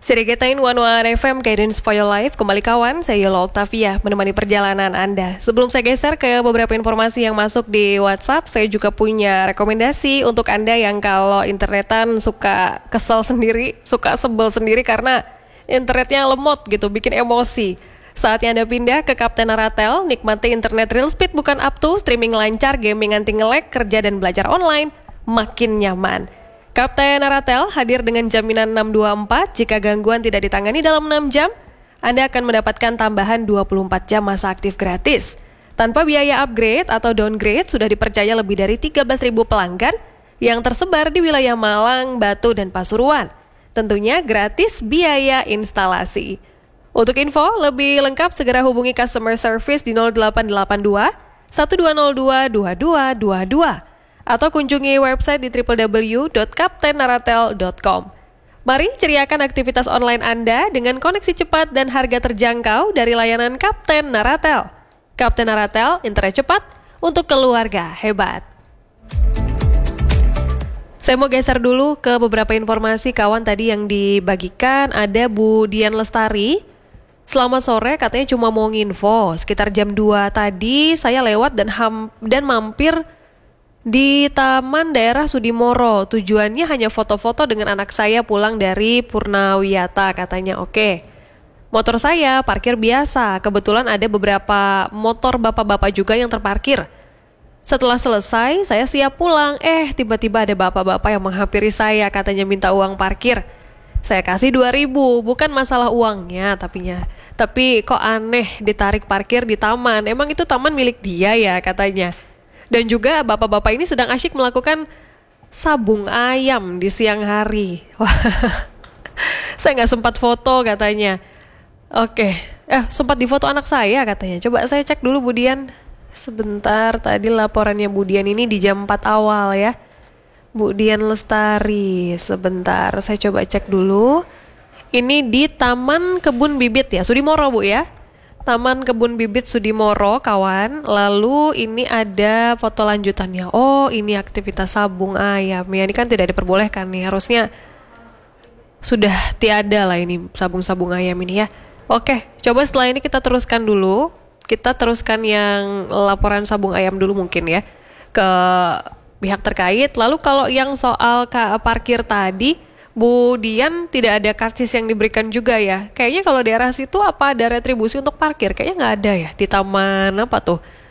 Sirigetain One FM Guidance for Your Life. Kembali kawan, saya Yola Octavia menemani perjalanan Anda. Sebelum saya geser ke beberapa informasi yang masuk di WhatsApp, saya juga punya rekomendasi untuk Anda yang kalau internetan suka kesel sendiri, suka sebel sendiri karena internetnya lemot gitu, bikin emosi. Saatnya Anda pindah ke Kapten Naratel, nikmati internet real speed bukan up to, streaming lancar, gaming anti nge-lag, kerja dan belajar online, makin nyaman. Kapten Naratel hadir dengan jaminan 624, jika gangguan tidak ditangani dalam 6 jam, Anda akan mendapatkan tambahan 24 jam masa aktif gratis. Tanpa biaya upgrade atau downgrade, sudah dipercaya lebih dari 13.000 pelanggan yang tersebar di wilayah Malang, Batu, dan Pasuruan. Tentunya gratis biaya instalasi. Untuk info lebih lengkap segera hubungi customer service di 0882 1202 2222 atau kunjungi website di www.kaptennaratel.com. Mari ceriakan aktivitas online Anda dengan koneksi cepat dan harga terjangkau dari layanan Kapten Naratel. Kapten Naratel, internet cepat untuk keluarga hebat. Saya mau geser dulu ke beberapa informasi kawan tadi yang dibagikan. Ada Bu Dian Lestari. Selamat sore, katanya cuma mau nginfo. Sekitar jam 2 tadi saya lewat dan mampir di Taman Daerah Sudimoro. Tujuannya hanya foto-foto dengan anak saya pulang dari Purnawiyata, katanya. Oke. Motor saya parkir biasa. Kebetulan ada beberapa motor bapak-bapak juga yang terparkir. Setelah selesai, saya siap pulang. Tiba-tiba ada bapak-bapak yang menghampiri saya, katanya minta uang parkir. Saya kasih 2.000, bukan masalah uangnya tapi kok aneh ditarik parkir di taman. Emang itu taman milik dia ya, katanya. Dan juga bapak-bapak ini sedang asyik melakukan sabung ayam di siang hari. Wah, saya nggak sempat foto, katanya. Oke, sempat difoto anak saya, katanya. Coba saya cek dulu Bu Dian. Sebentar, tadi laporannya Bu Dian ini di jam 4 awal ya. Bu Dian Lestari, sebentar saya coba cek dulu. Ini di Taman Kebun Bibit ya, Sudimoro Bu ya. Taman Kebun Bibit Sudimoro, kawan. Lalu ini ada foto lanjutannya. Oh, ini aktivitas sabung ayam. Ya, ini kan tidak diperbolehkan nih. Harusnya sudah tiada lah ini sabung-sabung ayam ini ya. Oke, coba setelah ini kita teruskan dulu. Kita teruskan yang laporan sabung ayam dulu mungkin ya ke pihak terkait. Lalu kalau yang soal parkir tadi, Bu Dian, tidak ada karcis yang diberikan juga ya. Kayaknya kalau daerah situ apa ada retribusi untuk parkir? Kayaknya nggak ada ya. Di taman apa tuh?